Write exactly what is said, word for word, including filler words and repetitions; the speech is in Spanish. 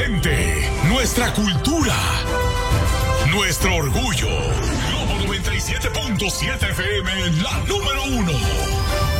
gente, nuestra cultura, nuestro orgullo. Globo noventa y siete punto siete F M, la número uno.